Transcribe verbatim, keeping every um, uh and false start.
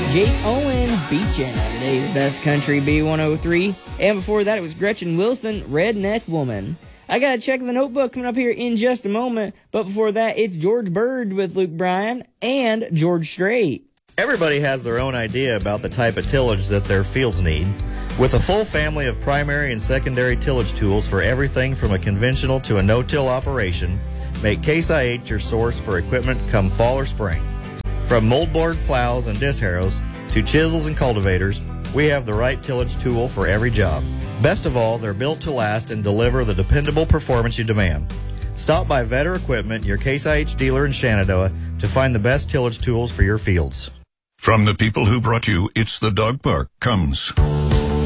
Jake Owen, Beachin' on today's Best Country B one oh three. And before that, it was Gretchen Wilson, Redneck Woman. I gotta check the notebook coming up here in just a moment. But before that, it's George Bird with Luke Bryan and George Strait. Everybody has their own idea about the type of tillage that their fields need. With a full family of primary and secondary tillage tools for everything from a conventional to a no-till operation, make Case I H your source for equipment come fall or spring. From moldboard plows and disc harrows to chisels and cultivators, we have the right tillage tool for every job. Best of all, they're built to last and deliver the dependable performance you demand. Stop by Vetter Equipment, your Case I H dealer in Shenandoah, to find the best tillage tools for your fields. From the people who brought you It's the Dog Park comes